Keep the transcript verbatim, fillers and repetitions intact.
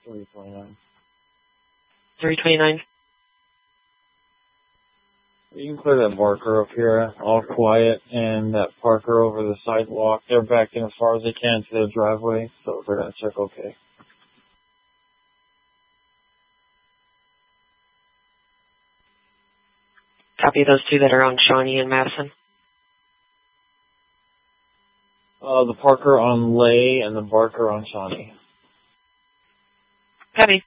three twenty-nine. three twenty-nine. You can clear that Barker up here, all quiet, and that Parker over the sidewalk. They're backing as far as they can to their driveway, so they're going to check okay. Copy those two that are on Shawnee and Madison. Uh, the Parker on Lay and the Barker on Shawnee. Copy.